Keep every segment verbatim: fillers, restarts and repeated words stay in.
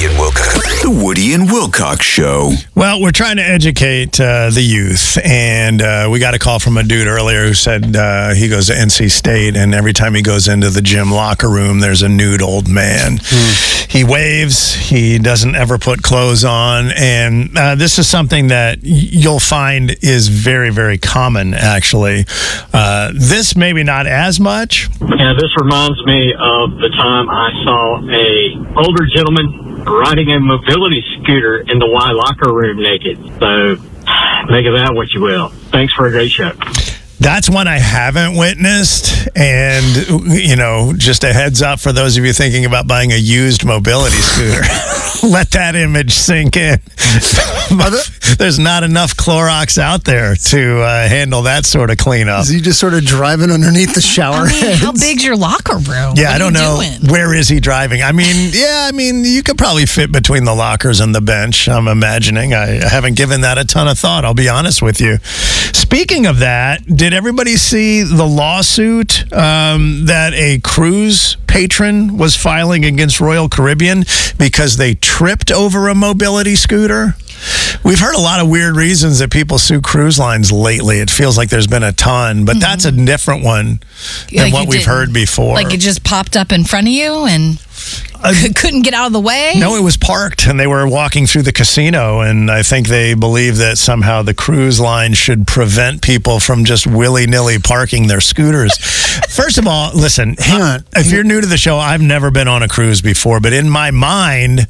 Woody and Wilcox. The Woody and Wilcox Show. Well, we're trying to educate uh, the youth, and uh, we got a call from a dude earlier who said uh, he goes to N C State, and every time he goes into the gym locker room, there's a nude old man. Mm. He waves. He doesn't ever put clothes on, and uh, this is something that you'll find is very, very common, actually. Uh, this maybe not as much. Yeah, this reminds me of the time I saw a older gentleman riding a mobility scooter in the Y locker room naked. So make of that what you will. Thanks for a great show. That's one I haven't witnessed, and, you know, just a heads up for those of you thinking about buying a used mobility scooter. Let that image sink in. There's not enough Clorox out there to uh, handle that sort of cleanup. Is he just sort of driving underneath the shower I mean, heads? how big's your locker room? Yeah, what I don't know. Doing? Where is he driving? I mean, yeah, I mean, you could probably fit between the lockers and the bench, I'm imagining. I haven't given that a ton of thought, I'll be honest with you. Speaking of that, did everybody see the lawsuit um, that a cruise patron was filing against Royal Caribbean because they tripped over a mobility scooter? We've heard a lot of weird reasons that people sue cruise lines lately. It feels like there's been a ton, but mm-hmm. that's a different one than like what we've heard before. Like it just popped up in front of you and uh, couldn't get out of the way? No, it was parked, and they were walking through the casino, and I think they believe that somehow the cruise line should prevent people from just willy-nilly parking their scooters. First of all, listen, hang on. If you're new to the show, I've never been on a cruise before, but in my mind,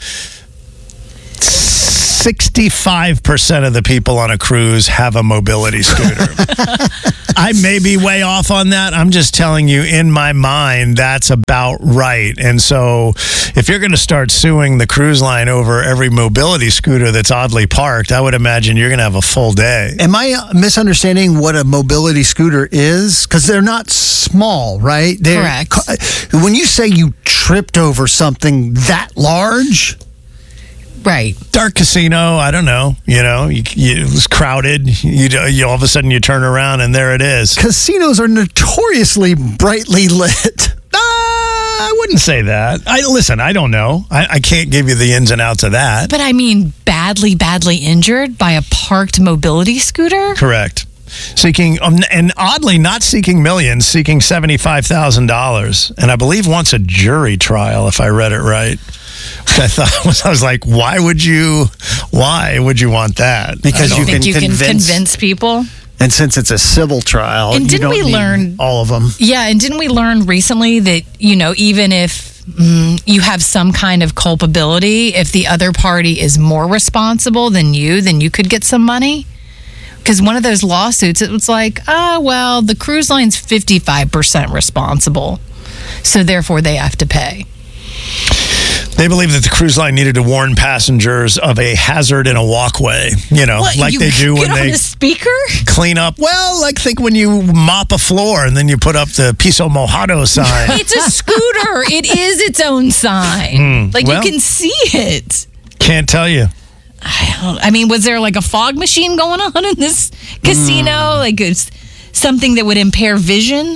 sixty-five percent of the people on a cruise have a mobility scooter. I may be way off on that. I'm just telling you, in my mind, that's about right. And so if you're going to start suing the cruise line over every mobility scooter that's oddly parked, I would imagine you're going to have a full day. Am I misunderstanding what a mobility scooter is? Because they're not small, right? They're, Correct. When you say you tripped over something that large... Right. Dark casino, I don't know. You know, you, you, it was crowded. You, you all of a sudden you turn around and there it is. Casinos are notoriously brightly lit. Uh, I wouldn't say that. I listen, I don't know. I, I can't give you the ins and outs of that. But I mean, badly, badly injured by a parked mobility scooter? Correct. Seeking, um, and oddly, not seeking millions, seeking seventy-five thousand dollars. And I believe wants a jury trial, if I read it right. Which I thought was, I was like, why would you, why would you want that? Because you, think can, you convince, can convince people. And since it's a civil trial, and you didn't don't we need learn all of them. Yeah, and didn't we learn recently that, you know, even if mm, you have some kind of culpability, if the other party is more responsible than you, then you could get some money? Because one of those lawsuits, it was like, oh, well, the cruise line's fifty-five percent responsible, so therefore they have to pay. They believe that the cruise line needed to warn passengers of a hazard in a walkway, you know, What, like you they do when get on they the speaker? clean up. Well, like think when you mop a floor and then you put up the Piso Mojado sign. It's a scooter. It is its own sign. Mm, like well, you can see it. Can't tell you. I don't. I mean, was there like a fog machine going on in this casino? Mm. Like it's something that would impair vision?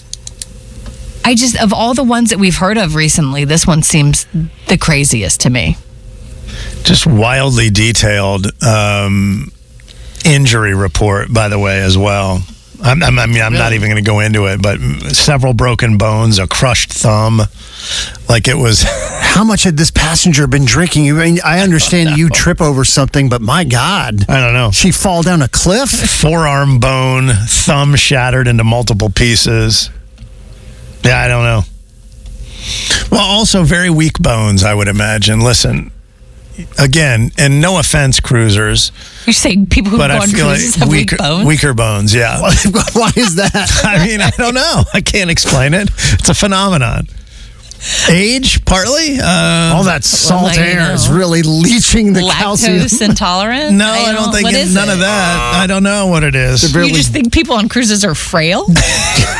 I just, of all the ones that we've heard of recently, this one seems the craziest to me. Just wildly detailed um, injury report, by the way, as well. I'm, I'm, I mean, I'm really? not even going to go into it, but several broken bones, a crushed thumb, like it was. How much had this passenger been drinking? I mean, I understand oh, no. you trip over something, but my God. I don't know. She fall down a cliff? Forearm bone, thumb shattered into multiple pieces. Yeah, I don't know. Well, also very weak bones, I would imagine. Listen, again, and no offense, cruisers. You're saying people who go on cruises like have weaker, weak bones? Weaker bones, yeah. Why is that? I mean, I don't know. I can't explain it. It's a phenomenon. Age, partly. Uh, All that salt well, air know. is really leaching the Lactose calcium. Lactose intolerant? No, I, I don't think it's none it? of that. I don't know what it is. You just think people on cruises are frail?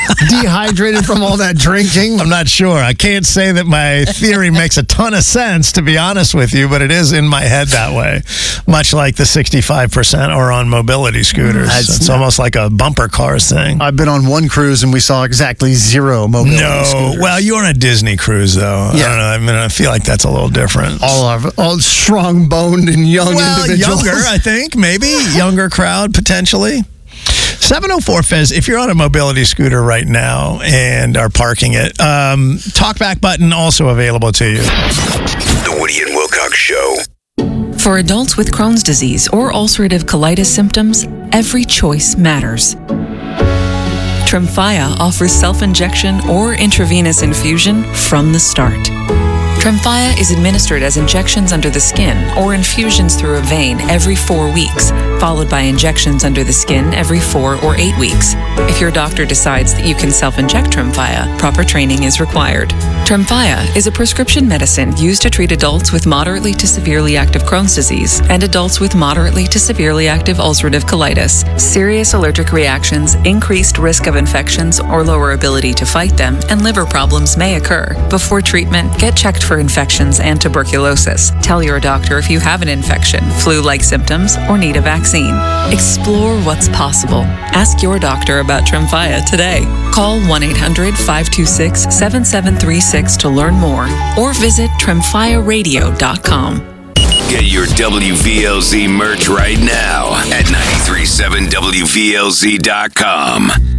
Dehydrated from all that drinking. I'm not sure. I can't say that my theory makes a ton of sense, to be honest with you, but it is in my head that way. Much like the sixty-five percent are on mobility scooters. That's it's not- almost like a bumper cars thing. I've been on one cruise and we saw exactly zero mobility No. scooters. Well, you were on a Disney cruise, though. Yeah. I don't know. I mean, I feel like that's a little different. all are all strong-boned and young well, individuals. younger, I think, maybe. Younger crowd, potentially. seven oh four Fez, if you're on a mobility scooter right now and are parking it, um, talkback button also available to you. The Woody and Wilcox Show. For adults with Crohn's disease or ulcerative colitis symptoms, every choice matters. Tremfya offers self-injection or intravenous infusion from the start. Tremfya is administered as injections under the skin or infusions through a vein every four weeks, followed by injections under the skin every four or eight weeks. If your doctor decides that you can self-inject Tremfya, proper training is required. Tremfya is a prescription medicine used to treat adults with moderately to severely active Crohn's disease and adults with moderately to severely active ulcerative colitis. Serious allergic reactions, increased risk of infections or lower ability to fight them, and liver problems may occur. Before treatment, get checked for infections and tuberculosis. Tell your doctor if you have an infection, flu-like symptoms, or need a vaccine. Explore what's possible. Ask your doctor about Tremfya today. Call one eight hundred five two six seven seven three six to learn more or visit tremfya radio dot com. Get your W V L Z merch right now at nine three seven W V L Z dot com.